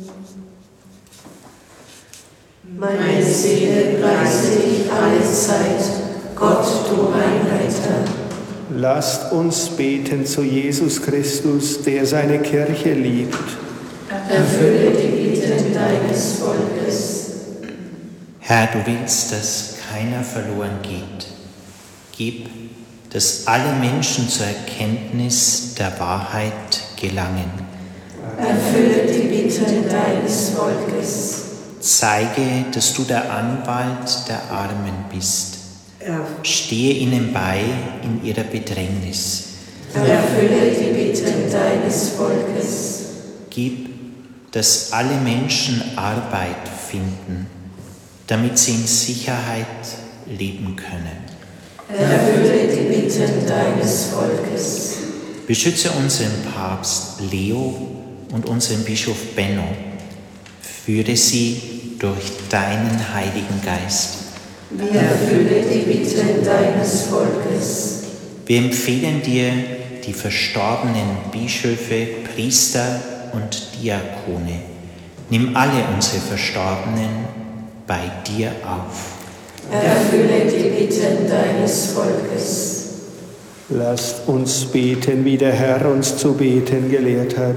Meine Seele preise dich alle Zeit, Gott, du mein Retter. Lasst uns beten zu Jesus Christus, der seine Kirche liebt. Erfülle die Bitten deines Volkes. Herr, du willst, dass keiner verloren geht. Gib, dass alle Menschen zur Erkenntnis der Wahrheit gelangen. Erfülle die Bitten deines Volkes. Zeige, dass du der Anwalt der Armen bist. Stehe ihnen bei in ihrer Bedrängnis. Erfülle die Bitten deines Volkes. Gib, dass alle Menschen Arbeit finden, damit sie in Sicherheit leben können. Erfülle die Bitten deines Volkes. Beschütze unseren Papst Leo und unseren Bischof Benno. Führe sie durch deinen Heiligen Geist. Erfülle die Bitten deines Volkes. Wir empfehlen dir die verstorbenen Bischöfe, Priester und Diakone. Nimm alle unsere Verstorbenen bei dir auf. Erfülle die Bitten deines Volkes. Lasst uns beten, wie der Herr uns zu beten gelehrt hat.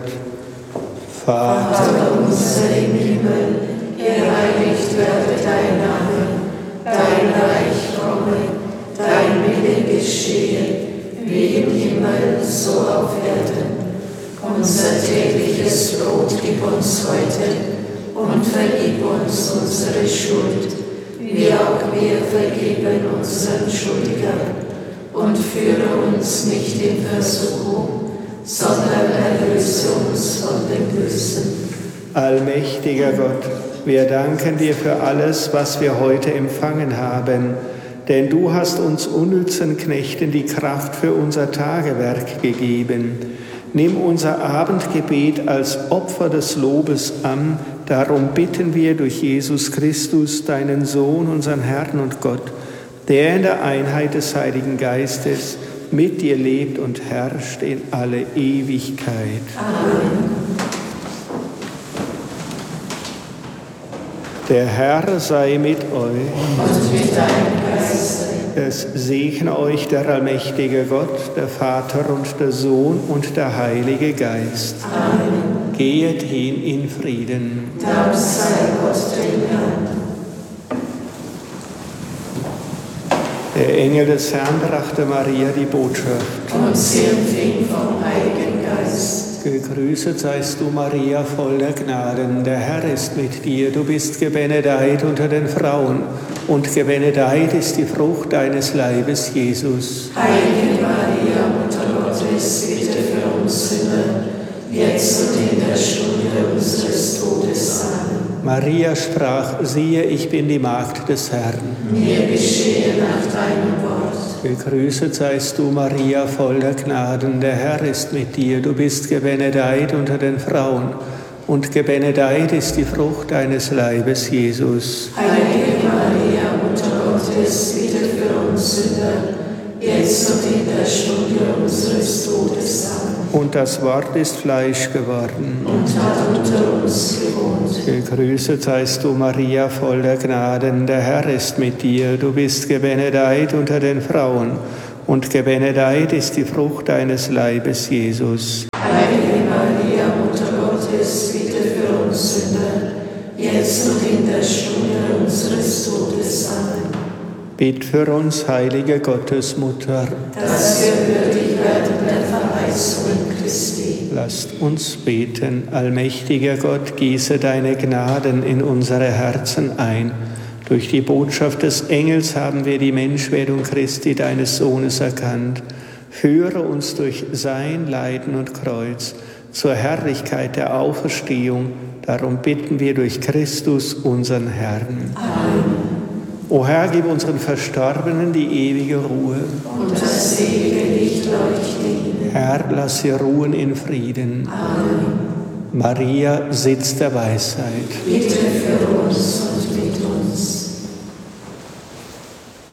Vater unser im Himmel, geheiligt werde dein Name, dein Reich komme, dein Wille geschehe, wie im Himmel, so auf Erden. Unser tägliches Brot gib uns heute und vergib uns unsere Schuld, wie auch wir vergeben unseren Schuldigern. Und führe uns nicht in Versuchung, sondern erlöse uns von dem Bösen. Allmächtiger Gott, wir danken dir für alles, was wir heute empfangen haben, denn du hast uns unnützen Knechten die Kraft für unser Tagewerk gegeben. Nimm unser Abendgebet als Opfer des Lobes an, darum bitten wir durch Jesus Christus, deinen Sohn, unseren Herrn und Gott, der in der Einheit des Heiligen Geistes mit dir lebt und herrscht in alle Ewigkeit. Amen. Der Herr sei mit euch. Und mit deinem Geiste. Es segne euch der allmächtige Gott, der Vater und der Sohn und der Heilige Geist. Amen. Geht hin in Frieden. Dank sei Gott dem Herrn. Der Engel des Herrn brachte Maria die Botschaft. Und sie empfing vom Heiligen Geist. Gegrüßet seist du, Maria, voll der Gnaden. Der Herr ist mit dir. Du bist gebenedeit unter den Frauen. Und gebenedeit ist die Frucht deines Leibes, Jesus. Heilige Maria, Mutter Gottes, bitte für uns Sünder, jetzt und in der Stunde unseres Todes. Amen. Maria sprach, siehe, ich bin die Magd des Herrn. Mir geschehe nach deinem Wort. Gegrüßet seist du, Maria, voll der Gnaden. Der Herr ist mit dir. Du bist gebenedeit unter den Frauen. Und gebenedeit ist die Frucht deines Leibes, Jesus. Heilige Maria, Mutter Gottes, bitte für uns Sünder, jetzt und in der Stunde unseres Todes. Amen. Und das Wort ist Fleisch geworden. Und hat unter uns gewohnt. Gegrüßet seist du, Maria, voll der Gnaden. Der Herr ist mit dir. Du bist gebenedeit unter den Frauen. Und gebenedeit ist die Frucht deines Leibes, Jesus. Heilige Maria, Mutter Gottes, bitte für uns Sünder, jetzt und in der Stunde unseres Todes. Amen. Bitt für uns, heilige Gottesmutter. Dass wir würdig werden der Verheißungen Christi. Lasst uns beten. Allmächtiger Gott, gieße deine Gnaden in unsere Herzen ein. Durch die Botschaft des Engels haben wir die Menschwerdung Christi, deines Sohnes, erkannt. Führe uns durch sein Leiden und Kreuz zur Herrlichkeit der Auferstehung. Darum bitten wir durch Christus, unseren Herrn. Amen. O Herr, gib unseren Verstorbenen die ewige Ruhe. Und das ewige Licht leuchte ihnen. Herr, lass sie ruhen in Frieden. Amen. Maria, Sitz der Weisheit. Bitte für uns und mit uns.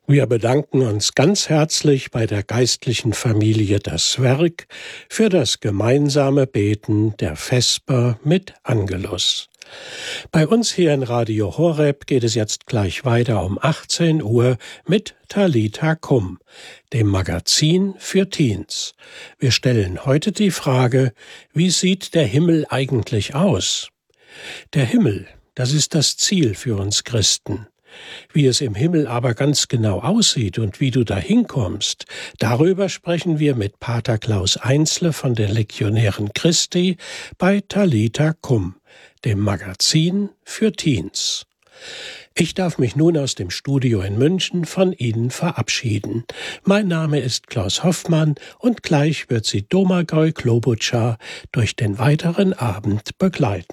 Wir bedanken uns ganz herzlich bei der geistlichen Familie Das Werk für das gemeinsame Beten der Vesper mit Angelus. Bei uns hier in Radio Horeb geht es jetzt gleich weiter um 18 Uhr mit Talita Kum, dem Magazin für Teens. Wir stellen heute die Frage, wie sieht der Himmel eigentlich aus? Der Himmel, das ist das Ziel für uns Christen. Wie es im Himmel aber ganz genau aussieht und wie du dahin kommst, darüber sprechen wir mit Pater Klaus Einzle von den Legionären Christi bei Talita Kum, dem Magazin für Teens. Ich darf mich nun aus dem Studio in München von Ihnen verabschieden. Mein Name ist Klaus Hoffmann und gleich wird Sie Domagoj Klobuchar durch den weiteren Abend begleiten.